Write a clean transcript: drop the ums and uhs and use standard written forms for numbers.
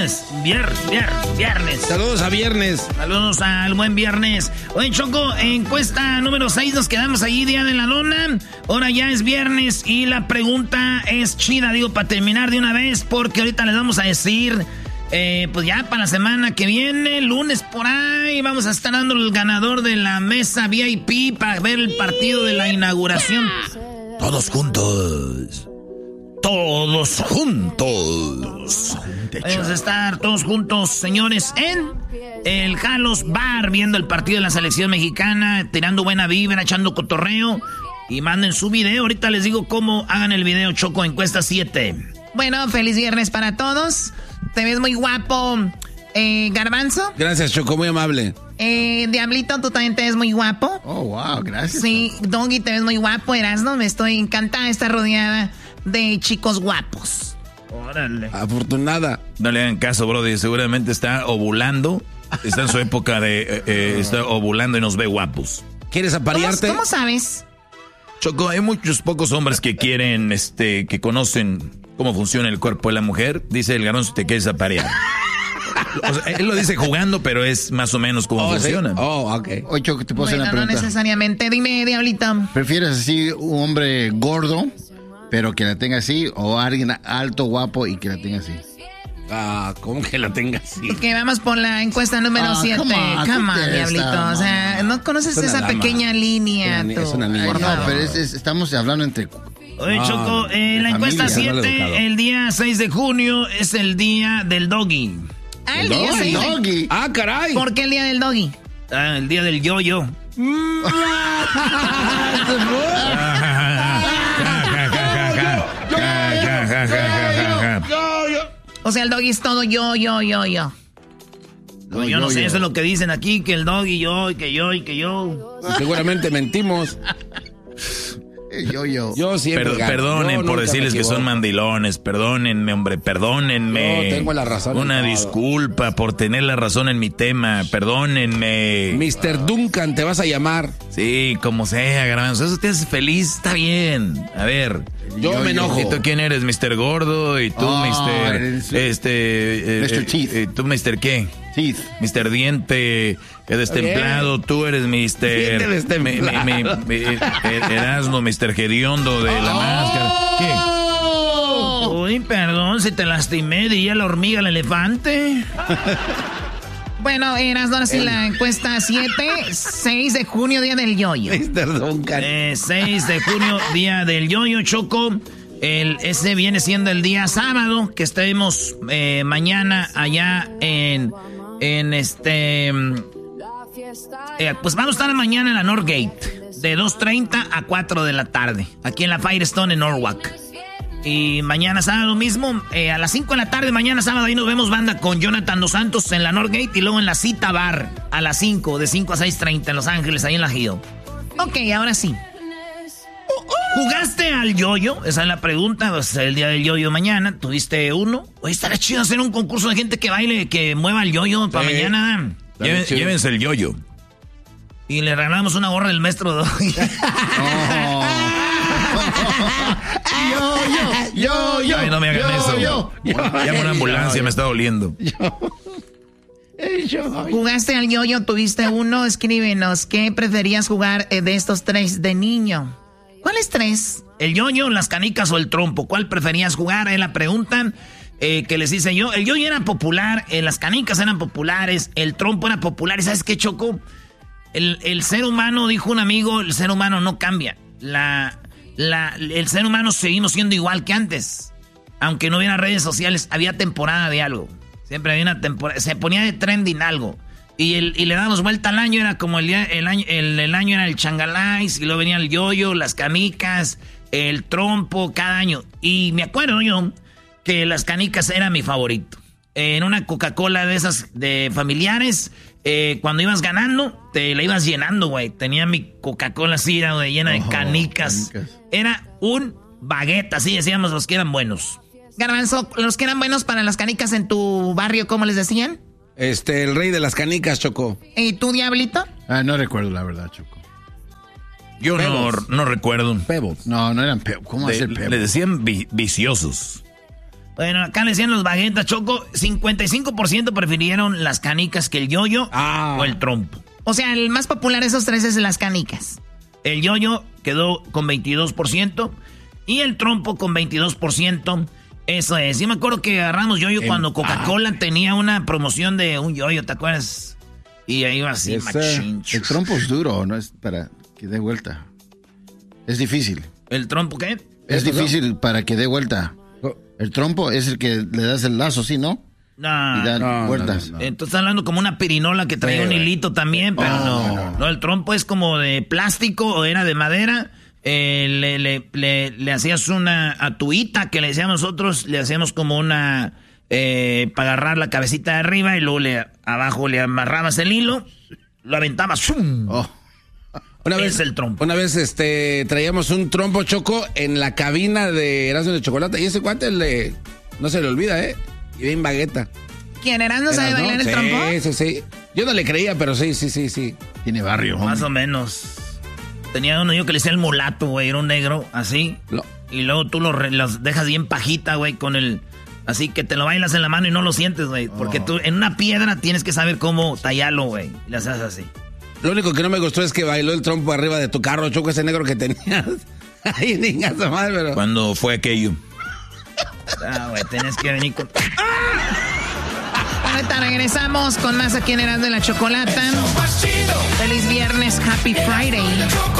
viernes. Viernes. Saludos a viernes. Saludos al buen viernes. Oye, Choco, encuesta número 6, nos quedamos ahí, día de la lona. Ahora ya es viernes y la pregunta es chida, digo, para terminar de una vez, porque ahorita les vamos a decir, pues ya para la semana que viene, lunes por ahí, vamos a estar dando el ganador de la mesa VIP para ver el partido de la inauguración. Todos juntos. Vamos a estar todos juntos, señores, en el Jalos Bar, viendo el partido de la selección mexicana, tirando buena vibra, echando cotorreo. Y manden su video. Ahorita les digo cómo hagan el video, Choco, encuesta 7. Bueno, feliz viernes para todos. Te ves muy guapo, Garbanzo. Gracias, Choco, muy amable. Diablito, tú también te ves muy guapo. Oh, wow, gracias. Sí, Doggy, te ves muy guapo, Erasmo. Me estoy encantada de estar rodeada de chicos guapos. Órale. Afortunada. No le hagan caso, brody. Seguramente está ovulando. Está en su época de... está ovulando y nos ve guapos. ¿Quieres aparearte? ¿Cómo sabes? Choco, hay pocos hombres que quieren, que conocen cómo funciona el cuerpo de la mujer. Dice el Garbanzo, te quieres aparear. O sea, él lo dice jugando, pero es más o menos cómo funciona. ¿Sí? Oh, ok. Oye, Choco, te puedo hacer una pregunta. No necesariamente. Dime, Diablito. ¿Prefieres así un hombre gordo, pero que la tenga así, o alguien alto, guapo y que la tenga así? Ah, ¿cómo que la tenga así? Que vamos por la encuesta número 7. Come on, Diablito. O sea, no conoces esa pequeña línea. Es una línea. No, pero estamos hablando entre... Oye, Choco, la encuesta 7, el día 6 de junio es el día del doggy. El día 6 del doggy. Ah, caray. ¿Por qué el día del doggy? El día del yo-yo. O sea, el doggy es todo yo. No, yo no sé, eso es lo que dicen aquí, que el doggy yo, y que yo. Seguramente mentimos. Yo siempre perdonen por decirles que son mandilones. Perdónenme, hombre, perdónenme. Yo tengo la razón. Una disculpa por tener la razón en mi tema. Perdónenme. Mr. Duncan, te vas a llamar. Sí, como sea, Garbanzo. Eso te hace feliz, está bien. A ver. Yo me enojo. ¿Y tú quién eres? ¿Mr. Gordo? ¿Y tú, Mr. Mr. Teeth. ¿Tú, Mr. qué? Teeth. Mr. Diente destemplado, tú eres Mr. Erasmo, Mr. Hediondo de la máscara. ¿Qué? Uy, perdón, si te lastimé, diría la hormiga al elefante. Bueno, Erasmo, ahora sí la encuesta 7, 6 de junio, día del yoyo. Mr. Duncan. 6 de junio, día del yoyo, Choco. Ese viene siendo el día sábado, que estaremos mañana allá pues vamos a estar mañana en la Northgate, de 2:30 a 4 de la tarde, aquí en la Firestone en Norwalk. Y mañana sábado mismo, a las 5 de la tarde, mañana sábado, ahí nos vemos banda con Jonathan Dos Santos en la Northgate y luego en la Cita Bar a las 5, de 5 a 6:30 en Los Ángeles, ahí en la Hill. Ok, ahora sí. ¿Jugaste al yoyo? Esa es la pregunta. Va a ser el día del yoyo mañana. ¿Tuviste uno? Oye, estaría chido hacer un concurso de gente que baile, que mueva el yoyo para mañana. Llévense el yoyo. Y le regalamos una gorra del maestro Doggy. Yo. Ay, no me hagan eso. Llama una ambulancia, me está doliendo. ¿Jugaste al yoyo? ¿Tuviste uno? Escríbenos. ¿Qué preferías jugar de estos 3 de niño? ¿Cuáles 3? El yoyo, las canicas o el trompo. ¿Cuál preferías jugar? Es la pregunta que les hice yo. El yoyo era popular, las canicas eran populares, el trompo era popular. ¿Y sabes qué, Choco? El ser humano, dijo un amigo, el ser humano no cambia. El ser humano seguimos siendo igual que antes. Aunque no hubiera redes sociales, había temporada de algo. Siempre había una temporada, se ponía de trending algo. Y le dábamos vuelta al año, era como el año era el changalais, y luego venía el yoyo, las canicas, el trompo, cada año. Y me acuerdo yo que las canicas era mi favorito. En una Coca-Cola de esas de familiares, cuando ibas ganando, te la ibas llenando, güey. Tenía mi Coca-Cola así, era llena de canicas. Era un baguette, así decíamos los que eran buenos. Garbanzo, los que eran buenos para las canicas en tu barrio, ¿cómo les decían? El rey de las canicas, Choco. ¿Y tú, Diablito? No recuerdo la verdad, Choco. Yo no recuerdo. Pebbles. No eran pebbles. ¿Cómo hacer pebbles? Le decían viciosos. Bueno, acá le decían los baguetas, Choco. 55% prefirieron las canicas que el yoyo o el trompo. O sea, el más popular de esos tres es las canicas. El yoyo quedó con 22% y el trompo con 22%. Eso es. Yo me acuerdo que agarramos yoyo cuando Coca-Cola tenía una promoción de un yoyo, ¿te acuerdas? Y ahí iba así, machín. El trompo es duro, no es para que dé vuelta. Es difícil. ¿El trompo qué? Es difícil para que dé vuelta. El trompo es el que le das el lazo, ¿sí, no? No. Y dan vueltas. No. Entonces estás hablando como una pirinola que traía un hilito también, pero no. El trompo es como de plástico o era de madera. Le hacías una atuita que le decíamos nosotros, le hacíamos como una para agarrar la cabecita de arriba y luego abajo le amarrabas el hilo, lo aventabas. ¡Shum! Una vez, es el trompo. Una vez traíamos un trompo, Choco, en la cabina de Erasmo de Chocolate. Y ese guante no se le olvida, ¿eh? Y bien bagueta. ¿Quién, Erasmo sabe bailar el trompo? Sí. Yo no le creía, pero sí. Tiene barrio. Más o menos. Tenía uno yo que le decía el mulato, güey. Era un negro, así. Y luego tú los dejas bien pajita, güey, con el... Así que te lo bailas en la mano y no lo sientes, güey. Porque tú en una piedra tienes que saber cómo tallarlo, güey. Le haces así. Lo único que no me gustó es que bailó el trompo arriba de tu carro, Choco, ese negro que tenías. Ay, niña, su madre, pero... ¿Cuándo fue aquello? Güey, tenés que venir con... Ahorita regresamos con más aquí en Erasmo de la Chocolata. Feliz viernes, Happy Friday.